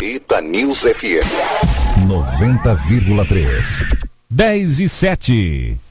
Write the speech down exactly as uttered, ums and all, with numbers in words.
Ita News F M noventa vírgula três. dez e sete.